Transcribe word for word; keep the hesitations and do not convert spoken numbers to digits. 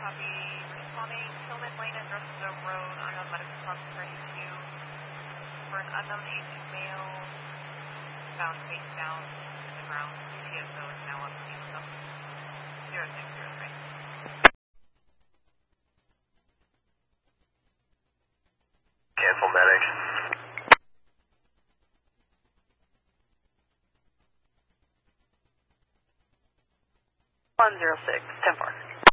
copy. Responding, Tillman Lane and Rusto Road, unknown medical crossing ready to for an unknown age male found face down to the ground. T S O is now on scene with us. zero six zero three. Cancel medic. one zero six, ten four.